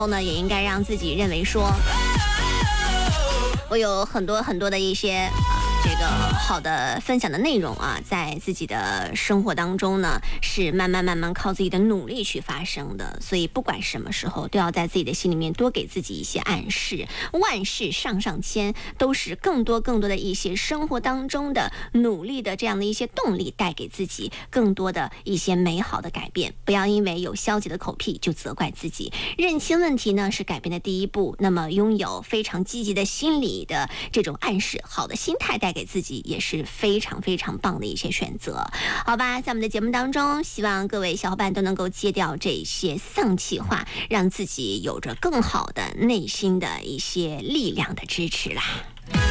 后呢，也应该让自己认为说，我有很多很多的一些这个好的分享的内容啊，在自己的生活当中呢，是慢慢靠自己的努力去发生的。所以不管什么时候，都要在自己的心里面多给自己一些暗示。万事上签，都是更多的一些生活当中的努力的这样的一些动力，带给自己更多的一些美好的改变。不要因为有消极的口癖就责怪自己。认清问题呢，是改变的第一步。那么拥有非常积极的心理的这种暗示，好的心态带给自己也是非常棒的一些选择。好吧，在我们的节目当中，希望各位小伙伴都能够戒掉这些丧气话，让自己有着更好的内心的一些力量的支持啦。